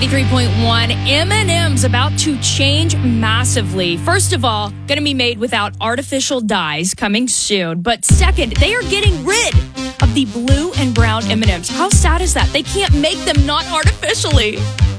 3.1, M&M's about to change massively. First of all, going to be made without artificial dyes coming soon. But second, they are getting rid of the blue and brown M&M's. How sad is that? They can't make them not artificially.